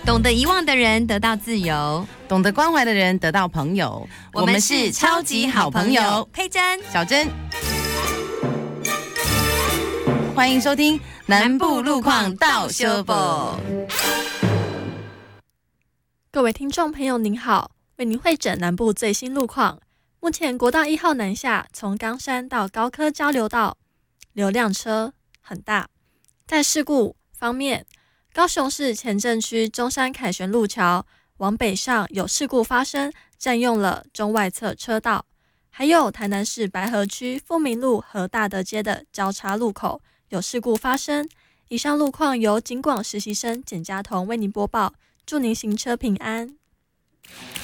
懂得遗忘的人得到自由， 懂得关怀的人得到朋友。 我们是超级好朋友，佩珍、 小珍。欢迎收听南部路况到修报。 各位听众朋友您好，为您汇整南部最新路况。目前国道1号南下，从冈山到高科交流道流量车很大。在事故方面，高雄市前镇区中山凯旋路桥往北上有事故发生，占用了中外侧车道。还有台南市白河区富民路和大德街的交叉路口有事故发生。以上路况由警广实习生简家彤为您播报，祝您行车平安。